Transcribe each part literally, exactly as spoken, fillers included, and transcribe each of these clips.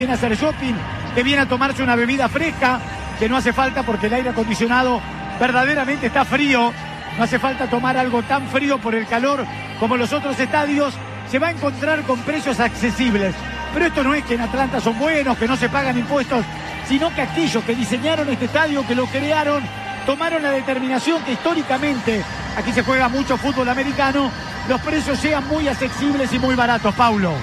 viene a hacer shopping, que viene a tomarse una bebida fresca, que no hace falta porque el aire acondicionado verdaderamente está frío, no hace falta tomar algo tan frío por el calor como los otros estadios, se va a encontrar con precios accesibles. Pero esto no es que en Atlanta son buenos, que no se pagan impuestos, sino que aquellos que diseñaron este estadio, que lo crearon, tomaron la determinación que históricamente, aquí se juega mucho fútbol americano, los precios sean muy accesibles y muy baratos, Paulo.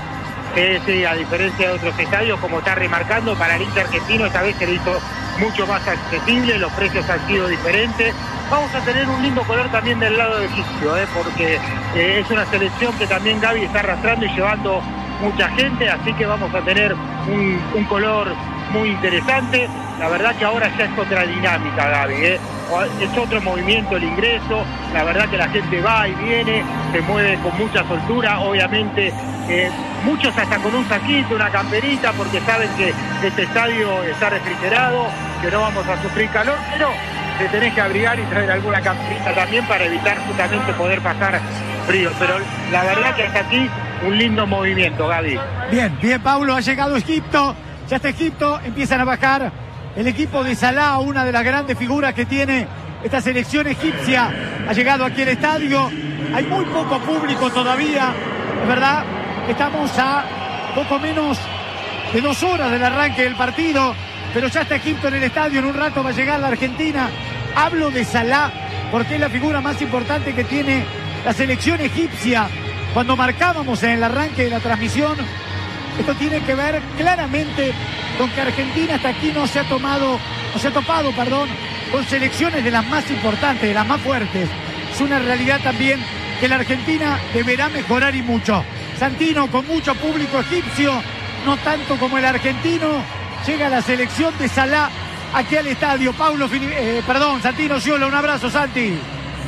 Sí, sí, a diferencia de otros estadios, como está remarcando, para el hincha argentino esta vez se le hizo mucho más accesible, los precios han sido diferentes. Vamos a tener un lindo color también del lado de egipcio, ¿eh? porque eh, es una selección que también Gaby está arrastrando y llevando mucha gente, así que vamos a tener un, un color muy interesante. La verdad que ahora ya es otra dinámica, Gaby, ¿eh? es otro movimiento el ingreso, la verdad que la gente va y viene, se mueve con mucha soltura, obviamente eh, muchos hasta con un saquito, una camperita, porque saben que este estadio está refrigerado, que no vamos a sufrir calor, pero te tenés que abrigar y traer alguna camperita también para evitar justamente poder pasar frío, pero la verdad que hasta aquí un lindo movimiento, Gaby. Bien, bien, Paulo, ha llegado Egipto, ya está Egipto, empiezan a bajar el equipo de Salah, una de las grandes figuras que tiene esta selección egipcia, ha llegado aquí al estadio, hay muy poco público todavía, es verdad, estamos a poco menos de dos horas del arranque del partido, pero ya está Egipto en el estadio, en un rato va a llegar la Argentina. Hablo de Salah porque es la figura más importante que tiene la selección egipcia. Cuando marcábamos en el arranque de la transmisión, esto tiene que ver claramente con que Argentina hasta aquí no se ha tomado, no se ha topado, perdón, con selecciones de las más importantes, de las más fuertes. Es una realidad también que la Argentina deberá mejorar y mucho. Santino, con mucho público egipcio, no tanto como el argentino, llega la selección de Salah aquí al estadio. Paulo, eh, perdón, Santino Sciolo, un abrazo, Santi.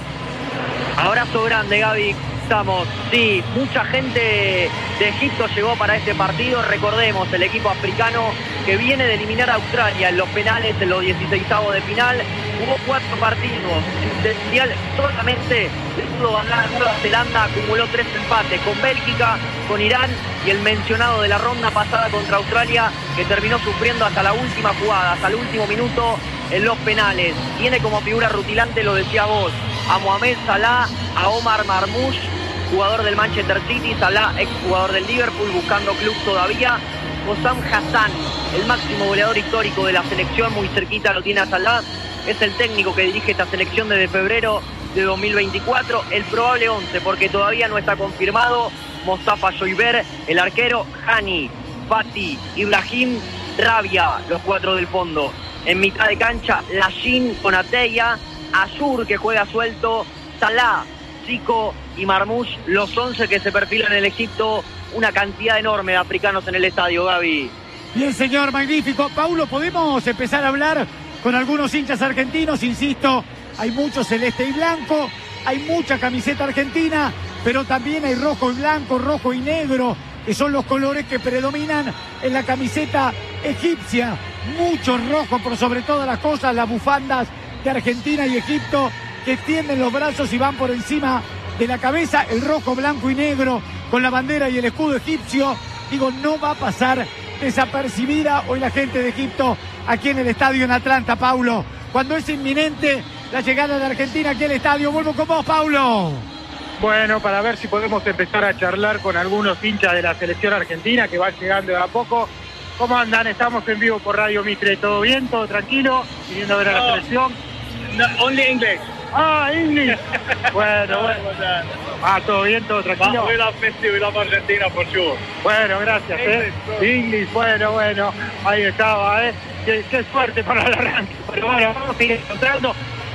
Abrazo grande, Gaby. Estamos, sí, mucha gente de Egipto llegó para este partido. Recordemos, el equipo africano que viene de eliminar a Australia en los penales, en los dieciseisavos de final. Hubo cuatro partidos en el mundial, solamente le pudo ganar a Nueva Zelanda, acumuló tres empates con Bélgica, con Irán y el mencionado de la ronda pasada contra Australia, que terminó sufriendo hasta la última jugada, hasta el último minuto en los penales. Tiene como figura rutilante, lo decía vos, a Mohamed Salah, a Omar Marmoush, jugador del Manchester City, Salah, exjugador del Liverpool, buscando club todavía. Hossam Hassan, el máximo goleador histórico de la selección, muy cerquita lo tiene a Salah. Es el técnico que dirige esta selección desde febrero de dos mil veinticuatro. El probable once, porque todavía no está confirmado. Mostafa Joyber, el arquero, Hani, Fati, Ibrahim, Rabia, los cuatro del fondo. En mitad de cancha, Lashin con Ateya, Azur, que juega suelto, Salah, Zico y Marmoush, los once que se perfilan en el Egipto. Una cantidad enorme de africanos en el estadio, Gaby. Bien, señor, magnífico. Paulo, ¿podemos empezar a hablar con algunos hinchas argentinos? Insisto, hay mucho celeste y blanco, hay mucha camiseta argentina, pero también hay rojo y blanco, rojo y negro, que son los colores que predominan en la camiseta egipcia. Mucho rojo por sobre todas las cosas, las bufandas de Argentina y Egipto que extienden los brazos y van por encima de la cabeza, el rojo, blanco y negro con la bandera y el escudo egipcio. Digo, no va a pasar desapercibida hoy la gente de Egipto aquí en el estadio en Atlanta, Paulo, cuando es inminente la llegada de Argentina aquí al estadio. Vuelvo con vos, Paulo. Bueno, para ver si podemos empezar a charlar con algunos hinchas de la selección argentina que van llegando de a poco. ¿Cómo andan? Estamos en vivo por Radio Mitre. ¿Todo bien? ¿Todo tranquilo? ¿Viniendo a ver a la selección? No, only English. Ah, English. Bueno, bueno. Ah, ¿todo bien? ¿Todo tranquilo? We love Messi, we love Argentina, for sure. Bueno, gracias, ¿eh? English, bueno, bueno. Ahí estaba, ¿eh? Qué, qué suerte para el arranque. Pero bueno, vamos a ir encontrando.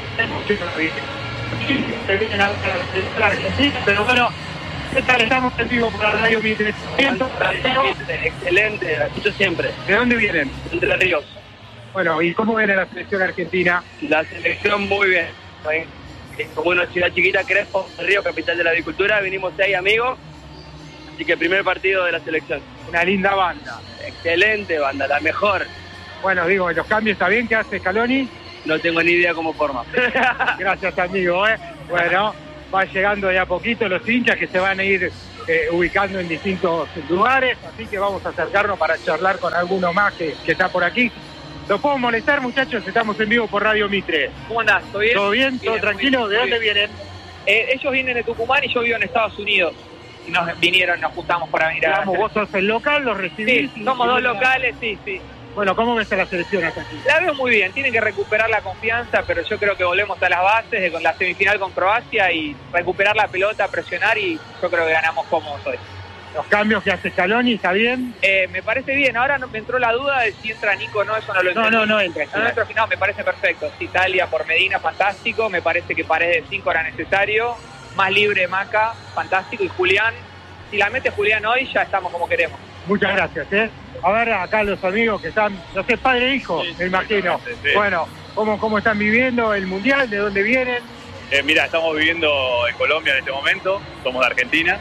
Se vienen a la Argentina, pero bueno, ¿qué tal? Estamos en vivo por la Radio Mitre. Excelente, la escucho siempre. ¿De dónde vienen? Entre Ríos. Bueno, ¿y cómo viene la selección argentina? La selección muy bien. Como una ciudad chiquita, Crespo, Río, capital de la agricultura, vinimos seis amigos, así que primer partido de la selección. Una linda banda. Excelente banda, la mejor. Bueno, digo, los cambios, ¿está bien? ¿Qué hace Scaloni? No tengo ni idea cómo forma. Gracias, amigo, ¿eh? Bueno, va llegando de a poquito los hinchas que se van a ir eh, ubicando en distintos lugares, así que vamos a acercarnos para charlar con alguno más que, que está por aquí. ¿Los puedo molestar, muchachos? Estamos en vivo por Radio Mitre. ¿Cómo andás? ¿Todo bien? ¿Todo bien? ¿Todo bien, tranquilo? bien, ¿De dónde bien. vienen? Eh, ellos vienen de Tucumán y yo vivo en Estados Unidos. Y nos vinieron, nos juntamos para venir a... Digamos, vos sos el local, los recibís. Sí, y- somos y- dos locales, sí, sí. Bueno, ¿cómo ves a la selección hasta aquí? La veo muy bien, tienen que recuperar la confianza, pero yo creo que volvemos a las bases de con la semifinal con Croacia y recuperar la pelota, presionar y yo creo que ganamos cómodos hoy. Los cambios que hace Scaloni, ¿está bien? Eh, me parece bien, ahora no me entró la duda de si entra Nico o no, eso no lo No, entendí. no, no entra. No, no entra, no, me parece perfecto. Sí, Italia por Medina, fantástico. Me parece que Paredes de cinco era necesario. Más libre Maca, fantástico. Y Julián, si la mete Julián hoy, ya estamos como queremos. Muchas gracias, ¿eh? A ver, acá los amigos que están, no sé, padre e hijo, Sí, me imagino. sí. Bueno, ¿cómo, ¿cómo están viviendo el Mundial? ¿De dónde vienen? Eh, mira, estamos viviendo en Colombia en este momento, somos de Argentina,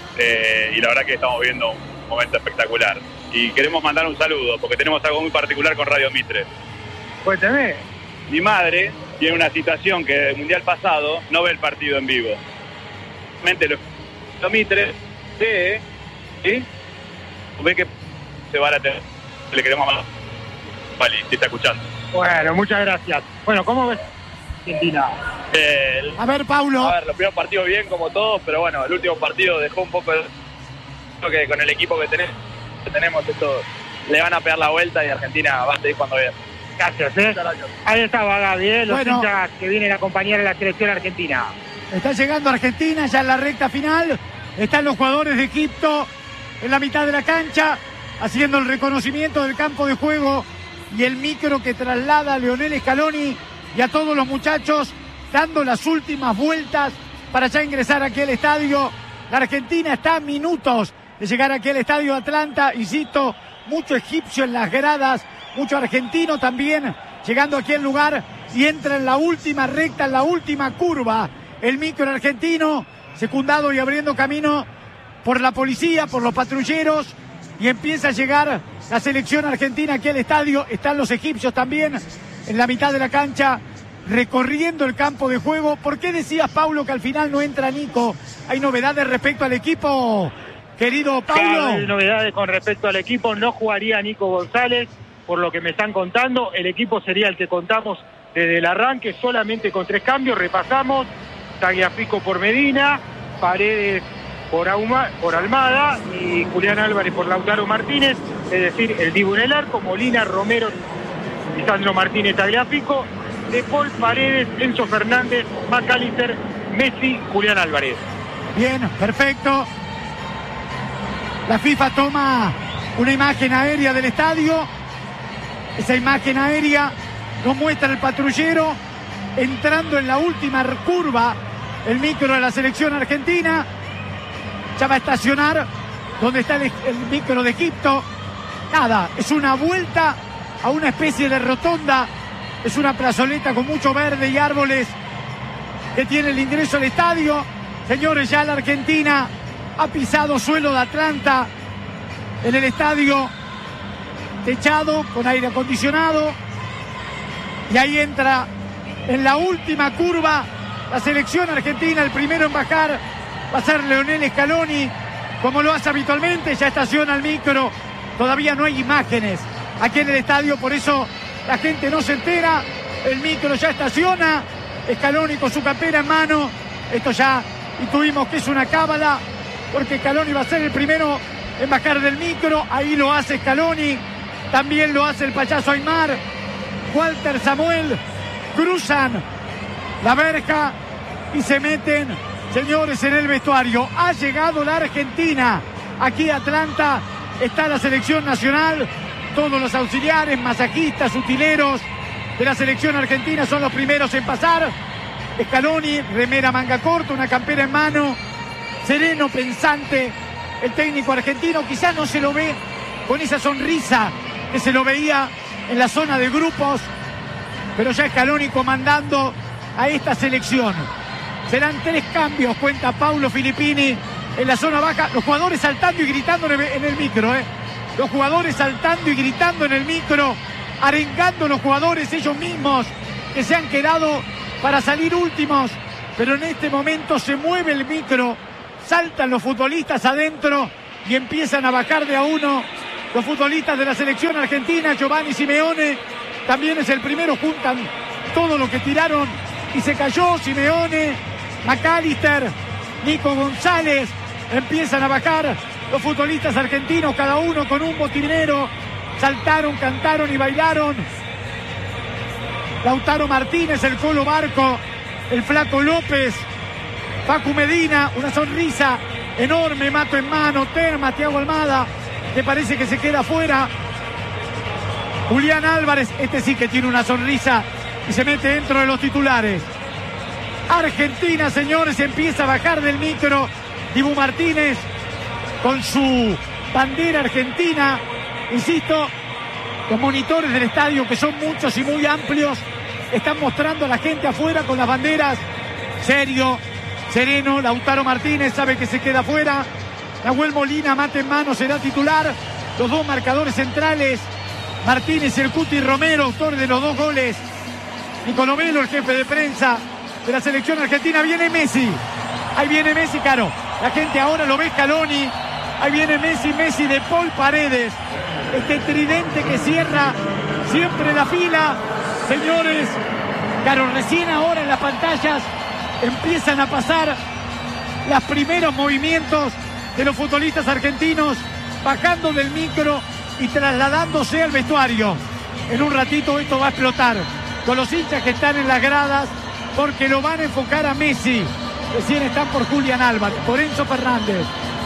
eh, y la verdad que estamos viviendo un momento espectacular. Y queremos mandar un saludo, porque tenemos algo muy particular con Radio Mitre. Cuénteme. Mi madre tiene una situación que el Mundial pasado no ve el partido en vivo. Realmente lo, lo Mitre, sí, ¿sí? Ve que se va a la tele, le queremos mandar. Vale, si está escuchando. Bueno, muchas gracias. Bueno, ¿cómo ves Argentina? Eh, A ver, Paulo. A ver, los primeros partidos bien como todos, pero bueno, el último partido dejó un poco de... Creo que con el equipo que tenemos, que tenemos esto, le van a pegar la vuelta y Argentina va a seguir cuando bien. Gracias, ¿eh? Ahí estaba Gaby, ¿eh? Los Bueno. hinchas que vienen a acompañar a la selección argentina. Está llegando Argentina ya en la recta final. Están los jugadores de Egipto en la mitad de la cancha haciendo el reconocimiento del campo de juego y el micro que traslada a Lionel Scaloni y a todos los muchachos dando las últimas vueltas para ya ingresar aquí al estadio. La Argentina está a minutos de llegar aquí al estadio Atlanta. Insisto, mucho egipcio en las gradas, mucho argentino también llegando aquí al lugar y entra en la última recta, en la última curva. El micro argentino, secundado y abriendo camino por la policía, por los patrulleros, y empieza a llegar la selección argentina aquí al estadio. Están los egipcios también en la mitad de la cancha, recorriendo el campo de juego. ¿Por qué decías, Paulo, que al final no entra Nico? ¿Hay novedades respecto al equipo, querido Claro, hay Paulo? novedades con respecto al equipo. No jugaría Nico González, por lo que me están contando. El equipo sería el que contamos desde el arranque, solamente con tres cambios. Repasamos: Tagliafico por Medina, Paredes por, Auma, por Almada y Julián Álvarez por Lautaro Martínez. Es decir, el Dibu en el arco, Molina, Romero, Lisandro Martínez, Tagliafico, De Paul, Paredes, Enzo Fernández, McAllister, Messi, Julián Álvarez. Bien, perfecto. La FIFA toma una imagen aérea del estadio. Esa imagen aérea nos muestra el patrullero entrando en la última curva, el micro de la selección argentina. Ya va a estacionar donde está el, el micro de Egipto. Nada, es una vuelta a una especie de rotonda. Es una plazoleta con mucho verde y árboles que tiene el ingreso al estadio. Señores, ya la Argentina ha pisado suelo de Atlanta en el estadio techado con aire acondicionado. Y ahí entra en la última curva la selección argentina. El primero en bajar va a ser Lionel Scaloni, como lo hace habitualmente. Ya estaciona el micro. Todavía no hay imágenes aquí en el estadio, por eso la gente no se entera. El micro ya estaciona. Scaloni con su campera en mano. Esto ya intuimos que es una cábala, porque Scaloni va a ser el primero en bajar del micro. Ahí lo hace Scaloni. También lo hace el payaso Aymar. Walter, Samuel cruzan la verja y se meten, señores, en el vestuario. Ha llegado la Argentina aquí a Atlanta. Está la selección nacional. Todos los auxiliares, masajistas, utileros de la selección argentina son los primeros en pasar. Scaloni, remera manga corta, una campera en mano, sereno, pensante. El técnico argentino quizás no se lo ve con esa sonrisa que se lo veía en la zona de grupos, pero ya Scaloni comandando a esta selección. Serán tres cambios, cuenta Paulo Filippini, en la zona baja. Los jugadores saltando y gritando en el, en el micro, ¿eh? Los jugadores saltando y gritando en el micro, arengando a los jugadores ellos mismos que se han quedado para salir últimos, pero en este momento se mueve el micro, saltan los futbolistas adentro y empiezan a bajar de a uno los futbolistas de la selección argentina. Giovanni Simeone también es el primero, juntan todo lo que tiraron y se cayó. Simeone, McAllister, Nico González, empiezan a bajar los futbolistas argentinos, cada uno con un botinero. Saltaron, cantaron y bailaron. Lautaro Martínez, el Colo Barco, el Flaco López, Facu Medina, una sonrisa enorme, mato en mano. Terma, Thiago Almada, que parece que se queda afuera. Julián Álvarez, este sí que tiene una sonrisa y se mete dentro de los titulares. Argentina, señores, empieza a bajar del micro. Dibu Martínez con su bandera argentina. Insisto, los monitores del estadio, que son muchos y muy amplios, están mostrando a la gente afuera con las banderas. Serio, sereno. Lautaro Martínez sabe que se queda afuera. Nahuel Molina, mate en mano, será titular. Los dos marcadores centrales, Martínez y el Cuti Romero, autores de los dos goles. Nicolò Melo, el jefe de prensa de la selección argentina. Viene Messi. Ahí viene Messi, Caro. La gente ahora lo ve Scaloni. Ahí viene Messi, Messi de Paul Paredes. Este tridente que cierra siempre la fila. Señores, Caro, recién ahora en las pantallas empiezan a pasar los primeros movimientos de los futbolistas argentinos bajando del micro y trasladándose al vestuario. En un ratito esto va a explotar con los hinchas que están en las gradas, porque lo van a enfocar a Messi. Recién están por Julián Álvarez, por Enzo Fernández.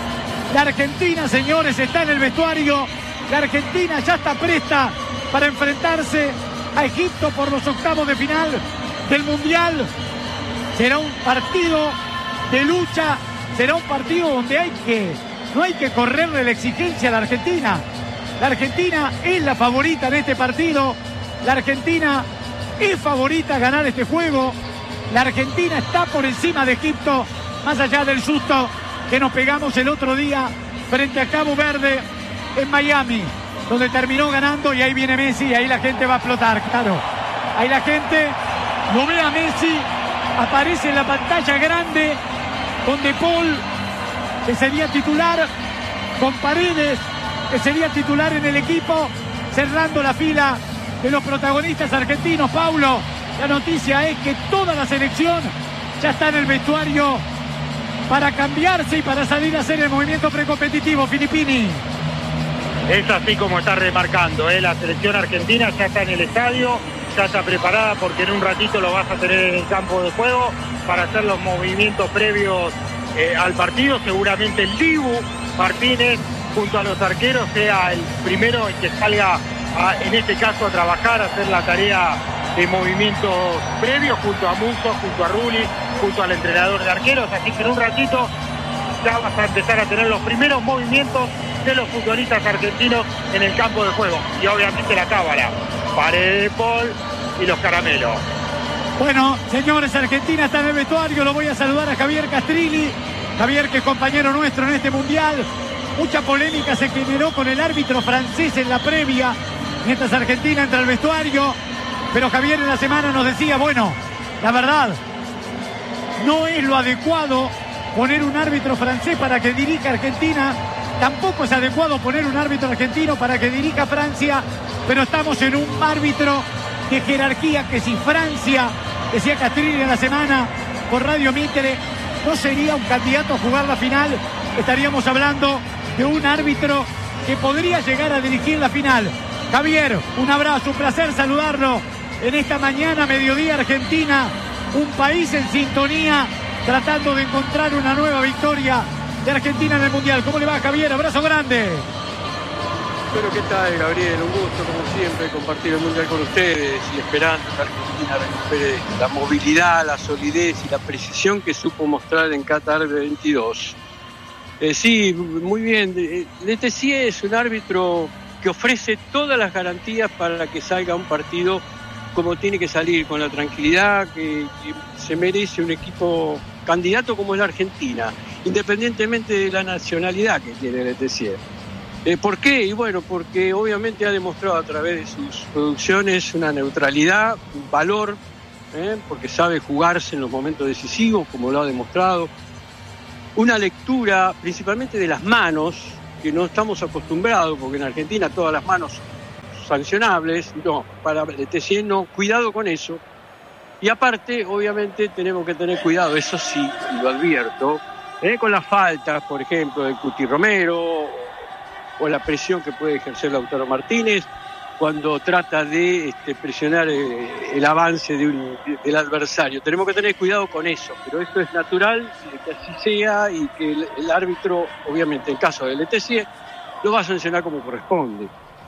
La Argentina, señores, está en el vestuario. La Argentina ya está presta para enfrentarse a Egipto por los octavos de final del Mundial. Será un partido de lucha, será un partido donde hay que, no hay que correrle la exigencia a la Argentina. La Argentina es la favorita en este partido. La Argentina es favorita a ganar este juego. La Argentina está por encima de Egipto, más allá del susto que nos pegamos el otro día frente a Cabo Verde en Miami, donde terminó ganando. Y ahí viene Messi y ahí la gente va a explotar, claro. Ahí la gente lo ve a Messi, aparece en la pantalla grande con De Paul, que sería titular, con Paredes, que sería titular en el equipo, cerrando la fila de los protagonistas argentinos. Paulo, la noticia es que toda la selección ya está en el vestuario para cambiarse y para salir a hacer el movimiento precompetitivo. Filippini. Es así como está remarcando, ¿eh? La selección argentina ya está en el estadio, ya está preparada, porque en un ratito lo vas a tener en el campo de juego para hacer los movimientos previos eh, al partido. Seguramente el Dibu Martínez junto a los arqueros sea el primero en que salga a, en este caso, a trabajar, a hacer la tarea de movimientos previos junto a Musso, junto a Rulli, junto al entrenador de arqueros. Así que en un ratito ya vas a empezar a tener los primeros movimientos de los futbolistas argentinos en el campo de juego. Y obviamente la cábala, Paredes, Paul y los caramelos. Bueno, señores, Argentina está en el vestuario. Lo voy a saludar a Javier Castrilli. Javier, que es compañero nuestro en este Mundial. Mucha polémica se generó con el árbitro francés en la previa, mientras Argentina entra al vestuario. Pero Javier en la semana nos decía, bueno, la verdad, no es lo adecuado poner un árbitro francés para que dirija Argentina. Tampoco es adecuado poner un árbitro argentino para que dirija Francia. Pero estamos en un árbitro de jerarquía que si Francia, decía Castrilli en la semana por Radio Mitre, no sería un candidato a jugar la final, estaríamos hablando de un árbitro que podría llegar a dirigir la final. Javier, un abrazo, un placer saludarlo en esta mañana, mediodía Argentina, un país en sintonía, tratando de encontrar una nueva victoria de Argentina en el Mundial. ¿Cómo le va, Javier? Abrazo grande. Bueno, ¿qué tal, Gabriel? Un gusto, como siempre, compartir el Mundial con ustedes y esperando que Argentina recupere la movilidad, la solidez y la precisión que supo mostrar en Qatar veintidós. Eh, sí, muy bien. Este sí es un árbitro que ofrece todas las garantías para que salga un partido como tiene que salir, con la tranquilidad que, que se merece un equipo candidato como es la Argentina, independientemente de la nacionalidad que tiene el E T C. Eh, ¿Por qué? Y bueno, porque obviamente ha demostrado a través de sus producciones una neutralidad, un valor, eh, porque sabe jugarse en los momentos decisivos, como lo ha demostrado. una lectura principalmente de las manos, que no estamos acostumbrados, porque en Argentina todas las manos son sancionables. No, para el T C no, cuidado con eso. Y aparte, obviamente, tenemos que tener cuidado, eso sí, lo advierto, eh, con las faltas, por ejemplo, de Cuti Romero, o la presión que puede ejercer Lautaro Martínez, cuando trata de este, presionar eh, el avance de un, de, del adversario. Tenemos que tener cuidado con eso, pero esto es natural, que así sea, y que el, el árbitro, obviamente, en caso del E T C, lo va a sancionar como corresponde.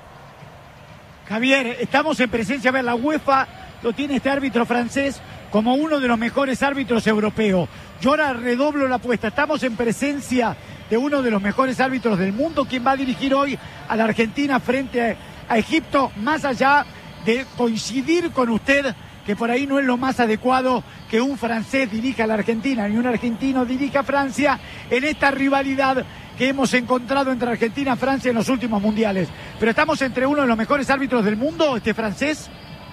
Javier, estamos en presencia, a ver, la UEFA lo tiene este árbitro francés como uno de los mejores árbitros europeos. Yo ahora redoblo la apuesta, estamos en presencia de uno de los mejores árbitros del mundo. ¿Quién va a dirigir hoy a la Argentina frente a, a Egipto? Más allá de coincidir con usted que por ahí no es lo más adecuado que un francés dirija a la Argentina ni un argentino dirija a Francia en esta rivalidad que hemos encontrado entre Argentina y Francia en los últimos mundiales. Pero estamos entre uno de los mejores árbitros del mundo, este francés.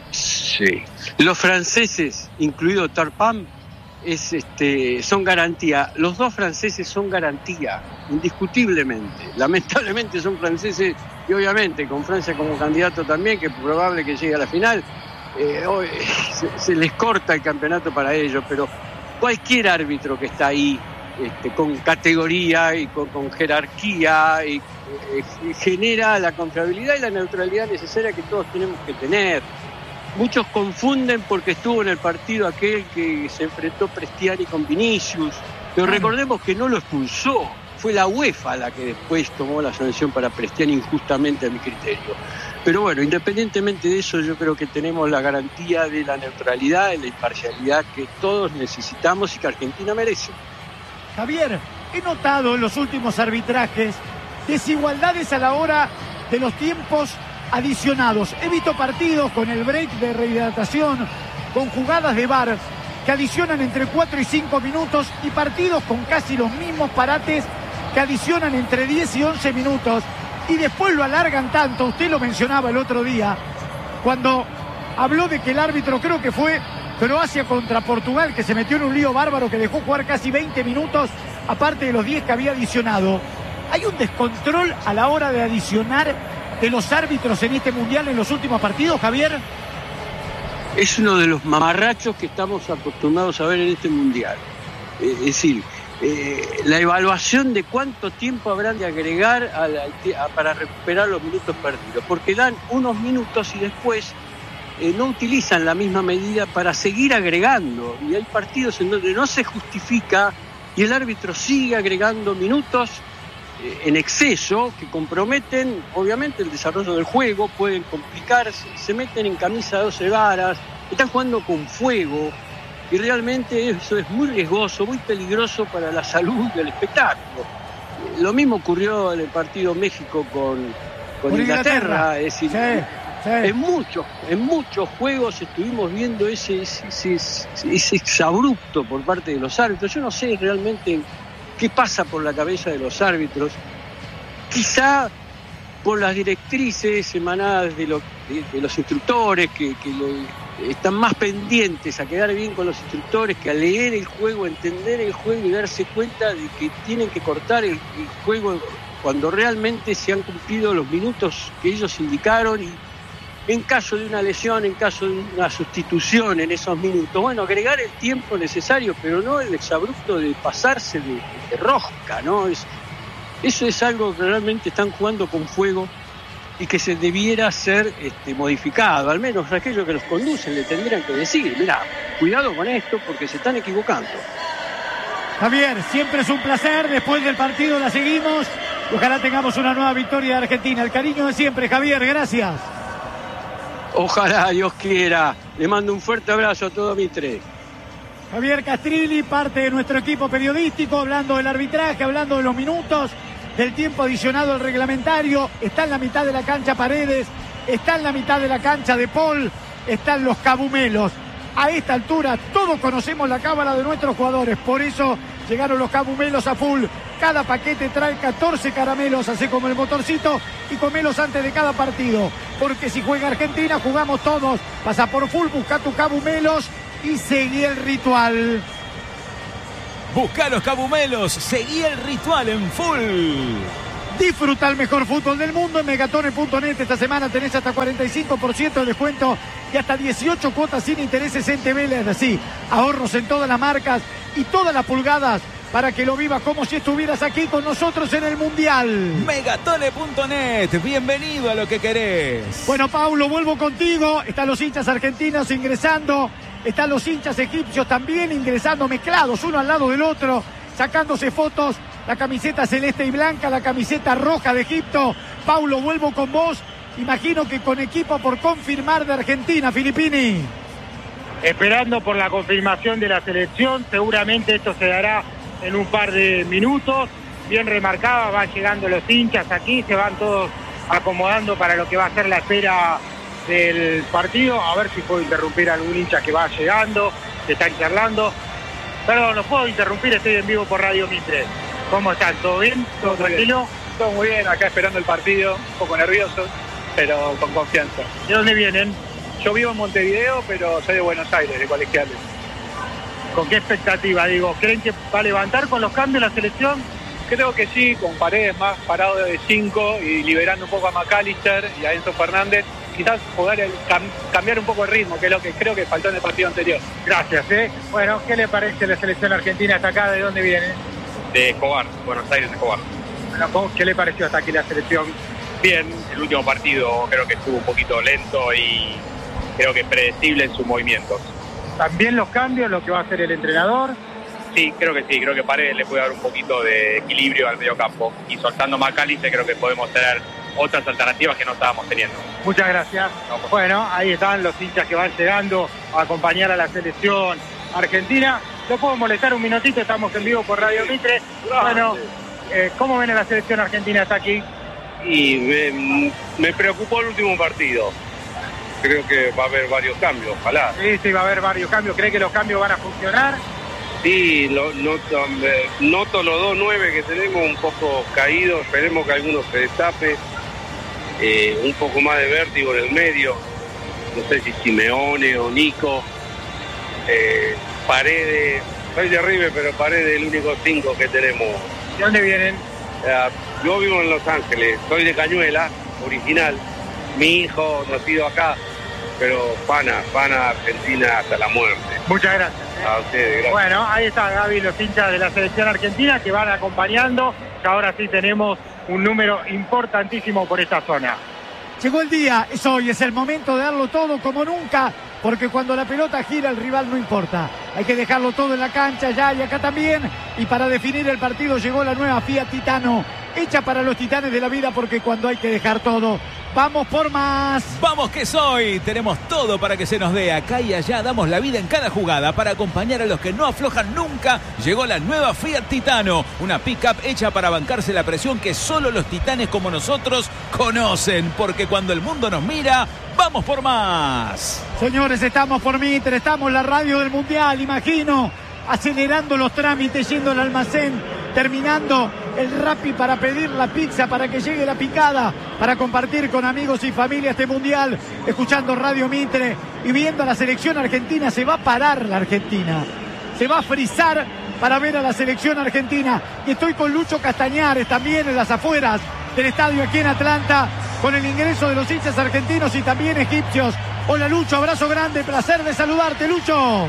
Sí. Los franceses, incluido Tarpam, es este, son garantía. Los dos franceses son garantía, indiscutiblemente. Lamentablemente son franceses, y obviamente con Francia como candidato también, que es probable que llegue a la final. Eh, hoy, se, se les corta el campeonato para ellos, pero cualquier árbitro que está ahí, este, con categoría y con, con jerarquía, y, eh, genera la confiabilidad y la neutralidad necesaria que todos tenemos que tener. Muchos confunden porque estuvo en el partido aquel que se enfrentó Prestiani con Vinicius, pero recordemos que no lo expulsó, fue la UEFA la que después tomó la sanción para Prestiani injustamente a mi criterio. Pero bueno, independientemente de eso, yo creo que tenemos la garantía de la neutralidad y la imparcialidad que todos necesitamos y que Argentina merece. Javier, he notado en los últimos arbitrajes desigualdades a la hora de los tiempos adicionados. He visto partidos con el break de rehidratación, con jugadas de V A R que adicionan entre cuatro y cinco minutos, y partidos con casi los mismos parates que adicionan entre diez y once minutos y después lo alargan tanto. Usted lo mencionaba el otro día cuando habló de que el árbitro, creo que fue Croacia contra Portugal, que se metió en un lío bárbaro que dejó jugar casi veinte minutos aparte de los diez que había adicionado. Hay un descontrol a la hora de adicionar de los árbitros en este mundial en los últimos partidos, Javier. Es uno de los mamarrachos que estamos acostumbrados a ver en este mundial. Eh, es decir, eh, la evaluación de cuánto tiempo habrán de agregar a la, a, para recuperar los minutos perdidos, porque dan unos minutos y después eh, no utilizan la misma medida para seguir agregando, y hay partidos en donde no se justifica y el árbitro sigue agregando minutos en exceso que comprometen obviamente el desarrollo del juego, pueden complicarse, se meten en camisa de doce varas, están jugando con fuego, y realmente eso es muy riesgoso, muy peligroso para la salud del espectáculo. Lo mismo ocurrió en el partido México con, con Inglaterra, Inglaterra, es decir, sí, sí. En muchos, en muchos juegos estuvimos viendo ese, ese, ese, ese exabrupto por parte de los árbitros. Yo no sé realmente qué pasa por la cabeza de los árbitros, quizá por las directrices emanadas de, lo, de, de los instructores, que, que lo, están más pendientes a quedar bien con los instructores que a leer el juego, entender el juego y darse cuenta de que tienen que cortar el, el juego cuando realmente se han cumplido los minutos que ellos indicaron, y en caso de una lesión, en caso de una sustitución en esos minutos, bueno, agregar el tiempo necesario, pero no el exabrupto de pasarse de, de rosca, ¿no? Es, eso es algo que realmente están jugando con fuego y que se debiera ser este, modificado. Al menos aquellos que los conducen le tendrían que decir, mira, cuidado con esto porque se están equivocando. Javier, siempre es un placer, después del partido la seguimos, ojalá tengamos una nueva victoria de Argentina. El cariño de siempre, Javier, gracias. Ojalá, Dios quiera. Le mando un fuerte abrazo a todos mis tres. Javier Castrilli, parte de nuestro equipo periodístico, hablando del arbitraje, hablando de los minutos, del tiempo adicionado al reglamentario. Está en la mitad de la cancha Paredes, está en la mitad de la cancha De Paul, están los cabumelos. A esta altura todos conocemos la cábala de nuestros jugadores, por eso llegaron los cabumelos a full. Cada paquete trae catorce caramelos, así como el motorcito, y comelos antes de cada partido. Porque si juega Argentina, jugamos todos. Pasa por full, busca tu cabumelos y seguí el ritual. Buscá los cabumelos, seguí el ritual en full. Disfruta el mejor fútbol del mundo en megatone punto net. Esta semana tenés hasta cuarenta y cinco por ciento de descuento y hasta dieciocho cuotas sin intereses en T V L E D. Así, ahorros en todas las marcas y todas las pulgadas para que lo vivas como si estuvieras aquí con nosotros en el Mundial. megatone punto net, bienvenido a lo que querés. Bueno, Paulo, vuelvo contigo. Están los hinchas argentinos ingresando. Están los hinchas egipcios también ingresando, mezclados uno al lado del otro, sacándose fotos. La camiseta celeste y blanca, la camiseta roja de Egipto. Paulo, vuelvo con vos. Imagino que con equipo por confirmar de Argentina, Filippini. Esperando por la confirmación de la selección, seguramente esto se dará en un par de minutos. Bien remarcaba, van llegando los hinchas aquí, se van todos acomodando para lo que va a ser la espera del partido. A ver si puedo interrumpir a algún hincha que va llegando, que están charlando. Perdón, no puedo interrumpir, estoy en vivo por Radio Mitre. ¿Cómo están? ¿Todo bien? ¿Todo tranquilo? Todo muy bien, acá esperando el partido, un poco nervioso, pero con confianza. ¿De dónde vienen? Yo vivo en Montevideo, pero soy de Buenos Aires, de Colegiales. ¿Con qué expectativa? Digo, ¿creen que va a levantar con los cambios la selección? Creo que sí, con Paredes más parado de cinco y liberando un poco a McAllister y a Enzo Fernández, quizás poder el, cam, cambiar un poco el ritmo, que es lo que creo que faltó en el partido anterior. Gracias, ¿eh? Bueno, ¿qué le parece la selección argentina hasta acá? ¿De dónde viene? De Escobar, Buenos Aires, Escobar. Bueno, ¿qué le pareció hasta aquí la selección? Bien, el último partido creo que estuvo un poquito lento y creo que predecible en sus movimientos. ¿También los cambios, lo que va a hacer el entrenador? Sí, creo que sí, creo que Paredes le puede dar un poquito de equilibrio al mediocampo y soltando McAllister creo que podemos tener otras alternativas que no estábamos teniendo. Muchas gracias. No, pues. Bueno, ahí están los hinchas que van llegando a acompañar a la selección argentina. ¿Lo puedo molestar un minutito? Estamos en vivo por Radio Mitre. Bueno, eh, ¿cómo ven a la selección argentina hasta aquí? Y me, me preocupó el último partido. Creo que va a haber varios cambios, ojalá. Sí, sí, va a haber varios cambios. ¿Cree que los cambios van a funcionar? Sí, lo, noto, noto los dos nueve que tenemos un poco caídos. Esperemos que alguno se destape. Eh, un poco más de vértigo en el medio. No sé si Simeone o Nico. Eh, Paredes. Soy de River, pero Paredes es el único cinco que tenemos. ¿De dónde vienen? Eh, yo vivo en Los Ángeles. Soy de Cañuela, original. Mi hijo nacido acá, pero pana, pana Argentina hasta la muerte. Muchas gracias. ¿eh? A ustedes, gracias. Bueno, ahí está Gaby, los hinchas de la selección argentina que van acompañando. Que ahora sí tenemos un número importantísimo por esta zona. Llegó el día, es hoy, es el momento de darlo todo como nunca, porque cuando la pelota gira el rival no importa. Hay que dejarlo todo en la cancha ya y acá también. Y para definir el partido llegó la nueva Fiat Titano, hecha para los titanes de la vida, porque cuando hay que dejar todo, vamos por más. Vamos que soy. Tenemos todo para que se nos dé. Acá y allá damos la vida en cada jugada para acompañar a los que no aflojan nunca. Llegó la nueva Fiat Titano, una pick-up hecha para bancarse la presión que solo los titanes como nosotros conocen. Porque cuando el mundo nos mira, vamos por más. Señores, estamos por Mitre, estamos en la radio del Mundial, imagino. Acelerando los trámites, yendo al almacén, terminando el Rappi para pedir la pizza, para que llegue la picada, para compartir con amigos y familia este Mundial, escuchando Radio Mitre y viendo a la selección argentina. Se va a parar la Argentina, se va a frizar para ver a la selección argentina. Y estoy con Lucho Castañares también en las afueras del estadio aquí en Atlanta, con el ingreso de los hinchas argentinos y también egipcios. Hola Lucho, abrazo grande, placer de saludarte, Lucho.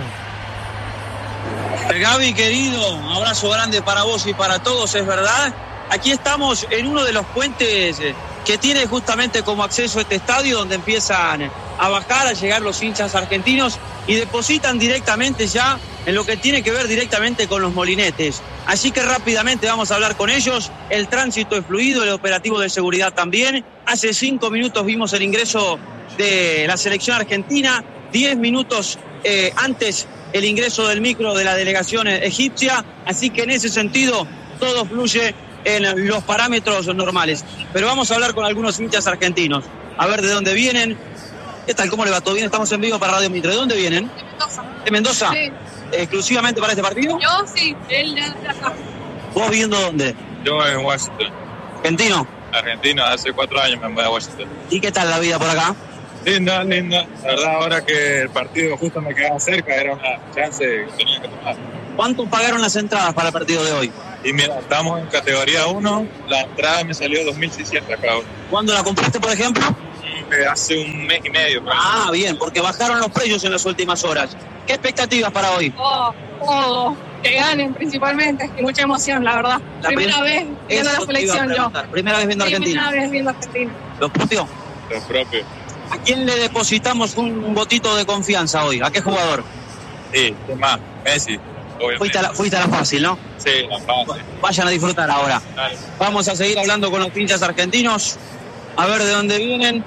Gaby, querido, abrazo grande para vos y para todos, es verdad. Aquí estamos en uno de los puentes que tiene justamente como acceso a este estadio, donde empiezan a bajar, a llegar los hinchas argentinos y depositan directamente ya en lo que tiene que ver directamente con los molinetes. Así que rápidamente vamos a hablar con ellos. El tránsito es fluido, el operativo de seguridad también. Hace cinco minutos vimos el ingreso de la selección argentina, diez minutos eh, antes el ingreso del micro de la delegación egipcia, así que en ese sentido todo fluye en los parámetros normales. Pero vamos a hablar con algunos hinchas argentinos, a ver de dónde vienen. ¿Qué tal? ¿Cómo le va? ¿Todo bien? Estamos en vivo para Radio Mitre. ¿De dónde vienen? De Mendoza. ¿De Mendoza? Sí. ¿Exclusivamente para este partido? Yo sí, él de acá. ¿Vos viendo dónde? Yo en Washington. ¿Argentino? Argentino, hace cuatro años me mudé a Washington. ¿Y qué tal la vida por acá? Linda, linda. La verdad, ahora que el partido justo me quedaba cerca, era una chance que tenía que tomar. ¿Cuánto pagaron las entradas para el partido de hoy? Y mira, estamos en categoría uno, la entrada me salió dos mil seiscientos cada uno. ¿Cuándo la compraste, por ejemplo? Hace un mes y medio. Pues. Ah, bien, porque bajaron los precios en las últimas horas. ¿Qué expectativas para hoy? Oh, todo. Que ganen principalmente. Y mucha emoción, la verdad. La primera prim- vez viendo la selección yo. Primera vez viendo Sí, Argentina. Primera vez viendo Argentina. ¿Lo propio? Lo propio. ¿A quién le depositamos un votito de confianza hoy? ¿A qué jugador? Sí, ¿qué más? Messi, obviamente. Fuiste a la, fuiste a la fácil, ¿no? Sí, la fácil. Vayan a disfrutar ahora. Dale. Vamos a seguir hablando con los hinchas argentinos. A ver de dónde vienen.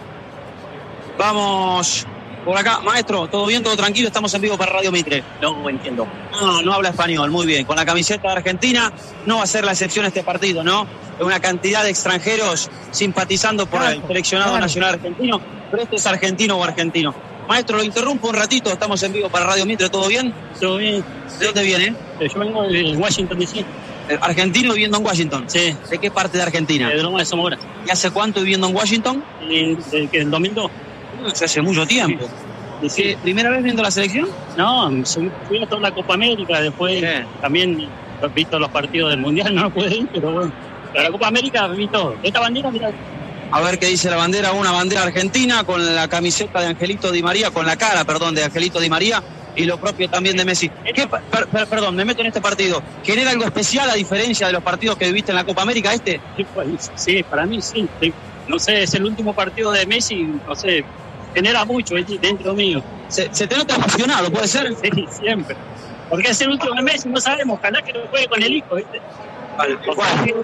Vamos por acá. Maestro, ¿todo bien? ¿Todo tranquilo? Estamos en vivo para Radio Mitre. No entiendo. No, no habla español. Muy bien. Con la camiseta de Argentina no va a ser la excepción este partido, ¿no? Una cantidad de extranjeros simpatizando por Claro, el seleccionado claro. nacional argentino. Pero este es argentino o argentino. Maestro, lo interrumpo un ratito. Estamos en vivo para Radio Mitre. ¿Todo bien? Todo bien. ¿De dónde viene? Yo vengo de Washington, D C. Eh, Argentino viviendo en Washington. Sí. ¿De qué parte de Argentina? De Loma de Zamora. ¿Y hace cuánto viviendo en Washington? ¿En el dos mil dos? Hace mucho tiempo. Sí. Sí. ¿Qué, ¿Primera vez viendo la selección? No, fui a toda la Copa América, después Sí. también he visto los partidos del Mundial, no pude ir, pero bueno. Pero la Copa América vi todo. Esta bandera, mira. A ver qué dice la bandera, una bandera argentina con la camiseta de Angelito Di María, con la cara, perdón, de Angelito Di María y lo propio también de Messi. ¿Qué, per, per, perdón, me meto en este partido. ¿Genera algo especial a diferencia de los partidos que viviste en la Copa América este? Sí, pues, sí, para mí sí. Sí. No sé, es el último partido de Messi, no sé, genera mucho dentro mío. Se, se te nota emocionado, ¿puede ser? Sí, siempre. Porque es el último de Messi, no sabemos, ojalá que lo juegue con el hijo, ¿viste? Vale, bueno.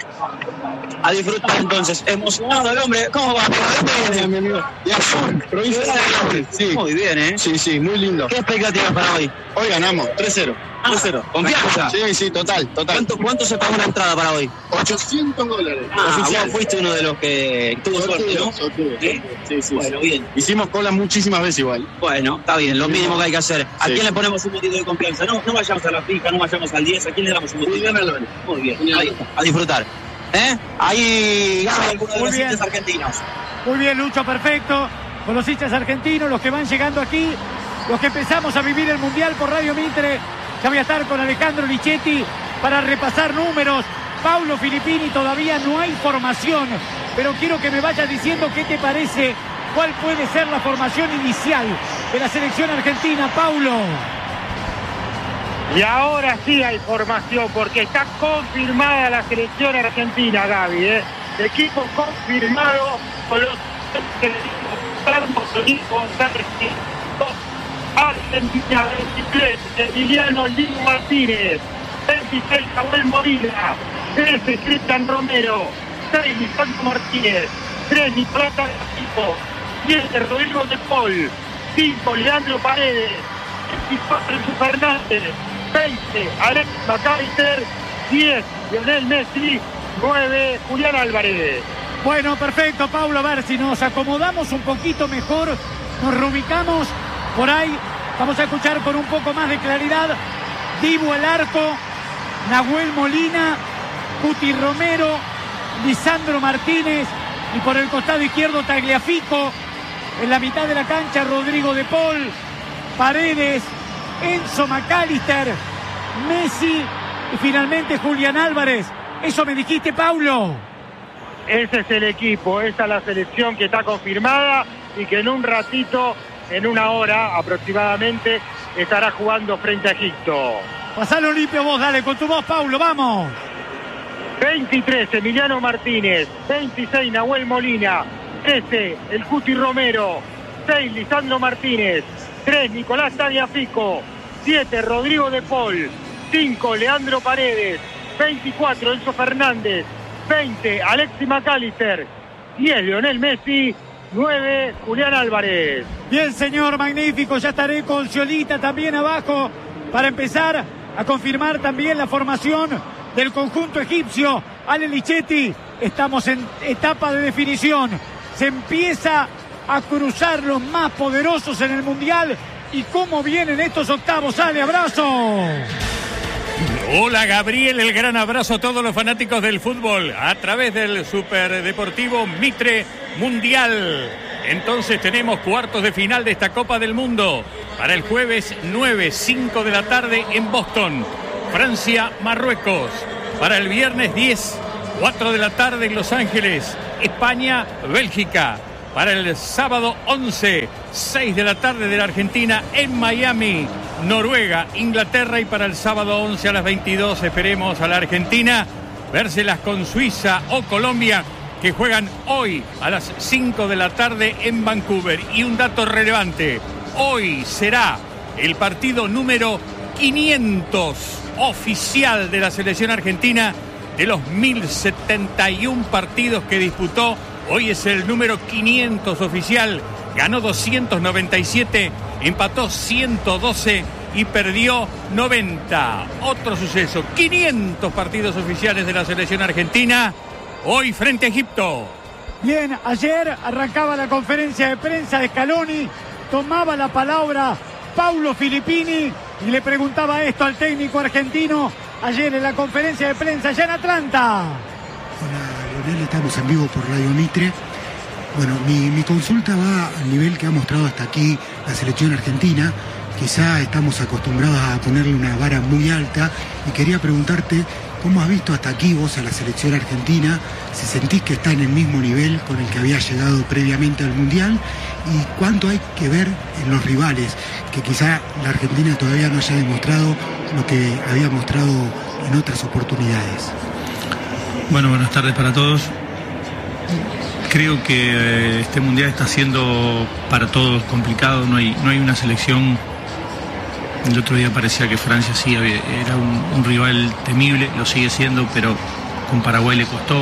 A disfrutar entonces. Emocionado el hombre. ¿Cómo va? Bien, mi amigo. De Azul, provincia de Buenos. Sí. Muy bien, ¿eh? Sí, sí, muy lindo. ¿Qué expectativas para hoy? Hoy ganamos, tres cero. tres cero. ¿Confianza? Sí, sí, total, total. ¿Cuánto, ¿Cuánto se pagó la entrada para hoy? ochocientos dólares. Ah, oficial. vos fuiste uno de los que tuvo suerte, ¿no? Sorteo, ¿Sí? sí, sí. Bueno, bien. Hicimos cola muchísimas veces igual. Bueno, está bien, lo mínimo que hay que hacer. ¿A Sí. quién le ponemos un motivo de confianza? No, no vayamos a la fija, no vayamos al diez. ¿A quién le damos un motivo? Julián Álvarez. Muy bien, ahí está, a disfrutar. ¿Eh? Ahí gana alguno de Muy los bien. hinchas argentinos. Muy bien, Lucho, perfecto. Con los hinchas argentinos, los que van llegando aquí, los que empezamos a vivir el Mundial por Radio Mitre. Ya voy a estar con Alejandro Lichetti para repasar números. Paulo Filippini, todavía no hay formación, pero quiero que me vayas diciendo qué te parece, cuál puede ser la formación inicial de la selección argentina, Paulo. Y ahora sí hay formación, porque está confirmada la selección argentina, Gaby, ¿eh? Equipo confirmado con los Argentina veintitrés, Emiliano Lino Martínez, veintiséis, Samuel Molina, trece, Cristian Romero, seis, Lisandro Martínez, tres, Nicolás Tagliafico, siete, Rodrigo de Paul, cinco, Leandro Paredes, veinticuatro, Enzo Fernández, veinte, Alex McAllister, diez, Lionel Messi, nueve, Julián Álvarez. Bueno, perfecto, Paulo, a ver si nos acomodamos un poquito mejor, nos reubicamos por ahí, vamos a escuchar con un poco más de claridad. Dibu el arco, Nahuel Molina, Cuti Romero, Lisandro Martínez y por el costado izquierdo Tagliafico, en la mitad de la cancha Rodrigo de Paul, Paredes, Enzo McAllister, Messi y finalmente Julián Álvarez. Eso me dijiste, Paulo. Ese es el equipo, esa es la selección que está confirmada y que en un ratito, en una hora aproximadamente, estará jugando frente a Egipto. Pasalo limpio vos, dale, con tu voz, Paulo, vamos. veintitrés, Emiliano Martínez, veintiséis, Nahuel Molina, trece, el Cuti Romero, seis, Lisandro Martínez, tres, Nicolás Tagliafico, siete, Rodrigo de Paul, cinco, Leandro Paredes, veinticuatro, Enzo Fernández, veinte, Alexis McAllister, diez, Lionel Messi, nueve, Julián Álvarez. Bien, señor, magnífico, ya estaré con Ciolita también abajo para empezar a confirmar también la formación del conjunto egipcio. Ale Lichetti, estamos en etapa de definición. Se empieza a cruzar los más poderosos en el Mundial. ¿Y cómo vienen estos octavos? Ale, abrazo. Hola Gabriel, el gran abrazo a todos los fanáticos del fútbol a través del Superdeportivo Mitre Mundial. Entonces tenemos cuartos de final de esta Copa del Mundo para el jueves nueve, cinco de la tarde en Boston. Francia-Marruecos. Para el viernes diez, cuatro de la tarde en Los Ángeles, España-Bélgica. Para el sábado once, seis de la tarde de la Argentina en Miami, Noruega, Inglaterra. Y para el sábado once a las veintidós esperemos a la Argentina vérselas con Suiza o Colombia, que juegan hoy a las cinco de la tarde en Vancouver. Y un dato relevante, hoy será el partido número quinientos oficial de la selección argentina. De los mil setenta y uno partidos que disputó, hoy es el número quinientos oficial. Ganó doscientos noventa y siete, empató ciento doce y perdió noventa. Otro suceso, quinientos partidos oficiales de la selección argentina, hoy frente a Egipto. Bien, ayer arrancaba la conferencia de prensa de Scaloni, tomaba la palabra Paulo Filippini y le preguntaba esto al técnico argentino ayer en la conferencia de prensa allá en Atlanta. Hola Lionel, estamos en vivo por Radio Mitre. Bueno, mi, mi consulta va al nivel que ha mostrado hasta aquí la selección argentina. Quizá estamos acostumbrados a ponerle una vara muy alta y quería preguntarte cómo has visto hasta aquí vos a la selección argentina, si sentís que está en el mismo nivel con el que había llegado previamente al Mundial y cuánto hay que ver en los rivales, que quizá la Argentina todavía no haya demostrado lo que había mostrado en otras oportunidades. Bueno, buenas tardes para todos. Creo que este Mundial está siendo para todos complicado, no hay, no hay una selección. El otro día parecía que Francia sí era un, un rival temible, lo sigue siendo, pero con Paraguay le costó.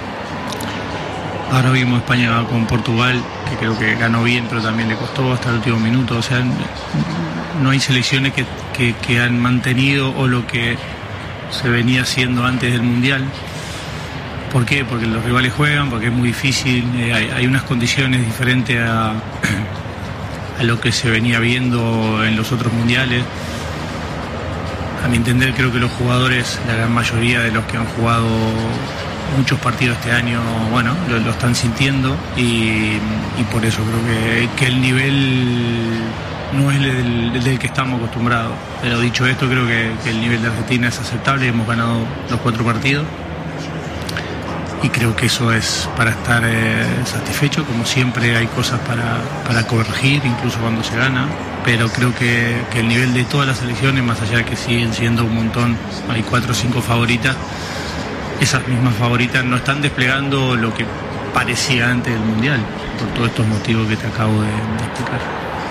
Ahora vimos España con Portugal, que creo que ganó bien, pero también le costó hasta el último minuto. O sea, no hay selecciones que, que, que han mantenido o lo que se venía haciendo antes del Mundial. ¿Por qué? Porque los rivales juegan, porque es muy difícil, eh, hay, hay unas condiciones diferentes a, a lo que se venía viendo en los otros mundiales. A mi entender, creo que los jugadores, la gran mayoría de los que han jugado muchos partidos este año, bueno, lo, lo están sintiendo y, y por eso creo que, que el nivel no es el del, del que estamos acostumbrados. Pero dicho esto, creo que, que el nivel de Argentina es aceptable, hemos ganado los cuatro partidos. Y creo que eso es para estar eh, satisfecho. Como siempre hay cosas para, para corregir, incluso cuando se gana, pero creo que, que el nivel de todas las selecciones, más allá de que siguen siendo un montón, hay cuatro o cinco favoritas, esas mismas favoritas no están desplegando lo que parecía antes del Mundial, por todos estos motivos que te acabo de, de explicar.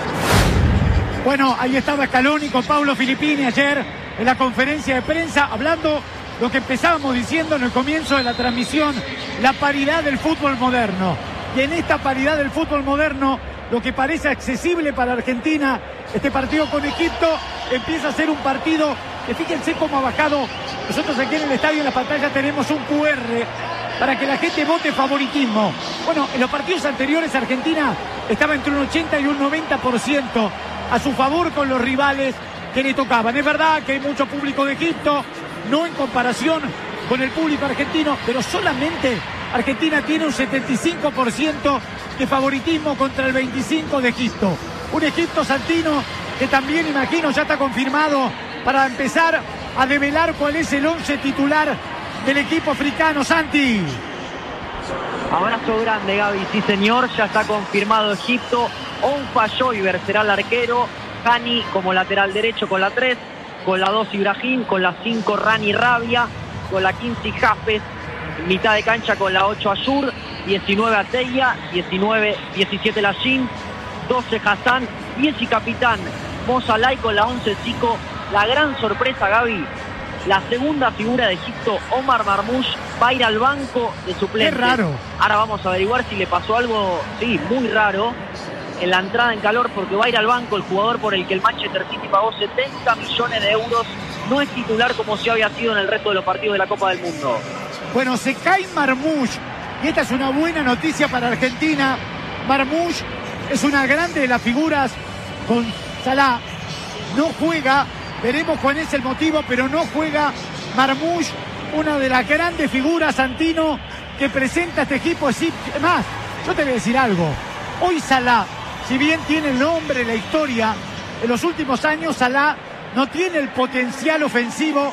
Bueno, ahí estaba Scaloni con Paulo Filippini ayer en la conferencia de prensa, hablando lo que empezábamos diciendo en el comienzo de la transmisión, la paridad del fútbol moderno. Y en esta paridad del fútbol moderno, lo que parece accesible para Argentina, este partido con Egipto, empieza a ser un partido que fíjense cómo ha bajado. Nosotros aquí en el estadio, en la pantalla, tenemos un cu erre para que la gente vote favoritismo. Bueno, en los partidos anteriores Argentina estaba entre un ochenta y un noventa por ciento a su favor con los rivales que le tocaban. Es verdad que hay mucho público de Egipto, no en comparación con el público argentino, pero solamente Argentina tiene un setenta y cinco por ciento de favoritismo contra el veinticinco por ciento de Egipto. Un Egipto, Santino, que también imagino ya está confirmado para empezar a develar cuál es el once titular del equipo africano. Santi. Abrazo grande, Gaby. Sí, señor, ya está confirmado Egipto. Onfa Joyver será el arquero. Hani como lateral derecho con la tres. Con la dos Ibrahim, con la cinco Rani Rabia, con la quince Jafes, mitad de cancha con la ocho Ayur, diecinueve Ateya, diecinueve, diecisiete Lachin, doce Hassan, diez y capitán Mosalay con la once Zico. La gran sorpresa, Gaby, la segunda figura de Egipto, Omar Marmoush, va a ir al banco de suplentes. Qué raro. Ahora vamos a averiguar si le pasó algo, sí, muy raro, en la entrada en calor, porque va a ir al banco el jugador por el que el Manchester City pagó setenta millones de euros. No es titular como si había sido en el resto de los partidos de la Copa del Mundo. Bueno, se cae Marmoush y esta es una buena noticia para Argentina. Marmoush es una grande de las figuras con Salah. No juega, veremos cuál es el motivo, pero no juega Marmoush, una de las grandes figuras, Santino, que presenta este equipo. Es más, yo te voy a decir algo. Hoy Salah, si bien tiene el nombre, la historia, en los últimos años Salah no tiene el potencial ofensivo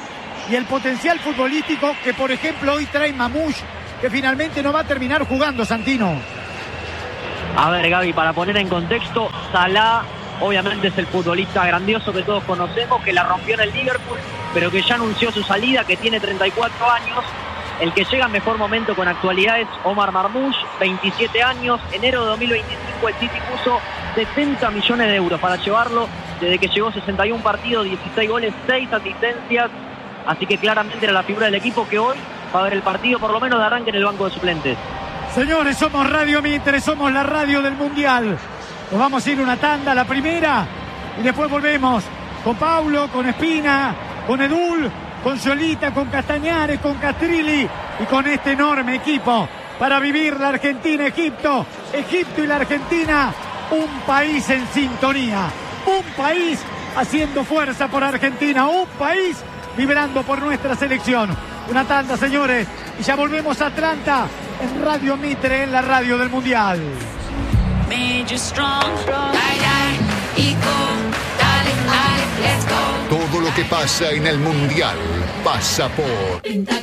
y el potencial futbolístico que, por ejemplo, hoy trae Mamouche, que finalmente no va a terminar jugando, Santino. A ver, Gaby, para poner en contexto, Salah obviamente es el futbolista grandioso que todos conocemos, que la rompió en el Liverpool, pero que ya anunció su salida, que tiene treinta y cuatro años. El que llega en mejor momento con actualidad es Omar Marmoush, veintisiete años. Enero de dos mil veinticinco el City puso setenta millones de euros para llevarlo. Desde que llegó, sesenta y un partidos, dieciséis goles, seis asistencias. Así que claramente era la figura del equipo que hoy va a ver el partido, por lo menos de arranque, en el banco de suplentes. Señores, somos Radio Mitre, somos la radio del Mundial. Nos vamos a ir una tanda, la primera, y después volvemos con Paulo, con Espina, con Edul, con Solita, con Castañares, con Castrilli y con este enorme equipo para vivir la Argentina-Egipto. Egipto y la Argentina, un país en sintonía, un país haciendo fuerza por Argentina, un país vibrando por nuestra selección. Una tanda, señores, y ya volvemos a Atlanta en Radio Mitre, en la radio del Mundial. Todo lo que pasa en el Mundial pasa por